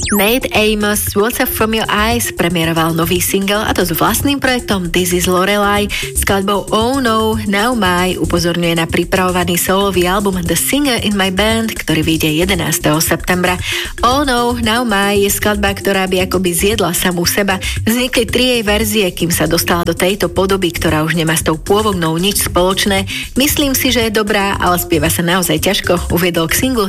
Nate Amos What's Up From Your Eyes premiéroval nový single, a to s vlastným projektom This Is Lorelai. Skladbou Oh No, Now My upozorňuje na pripravovaný solový album The Singer in My Band, ktorý vyjde 11. septembra. Oh No, Now My je skladba, ktorá by akoby zjedla samú seba. Vznikli 3 jej verzie, kým sa dostala do tejto podoby, ktorá už nemá s tou pôvodnou nič spoločné. Myslím si, že je dobrá, ale spieva sa naozaj ťažko, uviedol k singlu